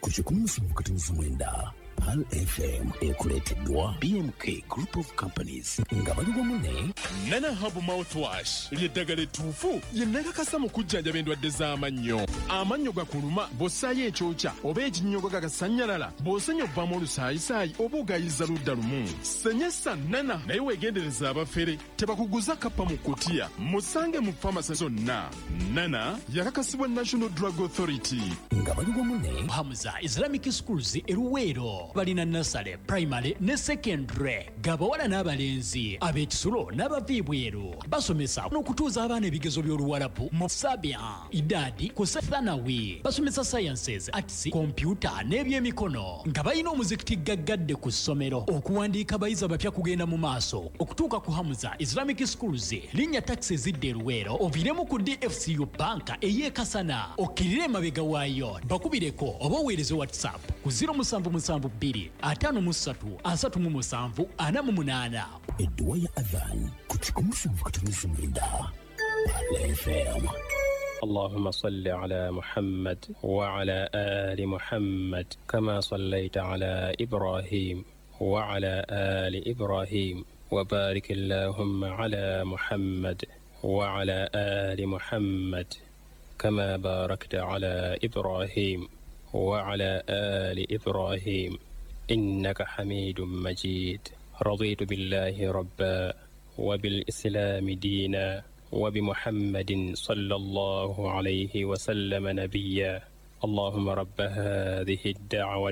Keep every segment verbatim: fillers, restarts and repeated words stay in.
ku kikumi musanvu katunusu mwenda Pal F M ekuleteddwa B M K Group of Companies nga bali wamu ne Nana Hub Mouthwash ly'eddagala ettuufu lye nnakakasa mu kujjanjaba endwadde z'amannyo. Amannyo gakuluma bw'ossaayo ekyokya oba ekinnyogo gagasannyalala bw'osenya obbamu olusaayisaayi oba ogayiza ludda lumu. Senyesa Nana naye weegendereza abafere tebakuguza kappa mu kkutiya. Musange mu famasi zonna. Nana yakakasibwa National Drug Authority. nga bali wamu ne Hamza Islamic Schools eruweero balina nasale primary ne secondary gabawala n'abalenzi ab'ekisulo n'abaviibweru basomesa n'okutuuza abaana ebigezo by'oluwalabu mu sabia idadi ku sethanawi basomesa sciences arts computer n'ebyemikono nga balina omuzikiti gaggadde ku ssomero okuwandiika abayizi abapya kugenda mu maaso okutuuka ku Hamza Islamic Schools linnya taxi ezidde eruweero oviremu ku D F C U banka ey'ekasana okkirire emabega waayo bakubireko oba oweereze WhatsApp ku zero musanvu musanvu bbiri ataano mu ssatu asatu mu musanvu ana mu munaana. edduwa ya adhan ku kikumi musanvu katunusu mwenda Pal F M. اللهم صل على محمد وعلى آل محمد كما صليت على إبراهيم وعلى آل إبراهيم وبارك اللهم على محمد وعلى آل محمد كما باركت على إبراهيم وعلى آل إبراهيم إنك حميد مجيد. رضيت بالله ربا وبالإسلام دينا وبمحمد صلى الله عليه وسلم نبيا. اللهم رب هذه الدعوة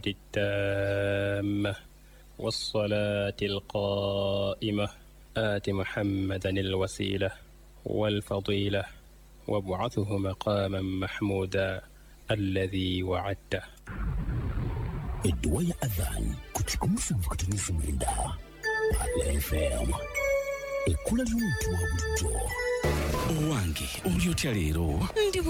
التامة والصلاة القائمة آت محمدا الوسيلة والفضيلة وابعثه مقاما محمودا الذي وعدته. edduwa ya adhan ku kikumi musanvu katunusu mwenda Pal F M. ekkula ly'omuntu wa bulijjo. Owange oli otya leero?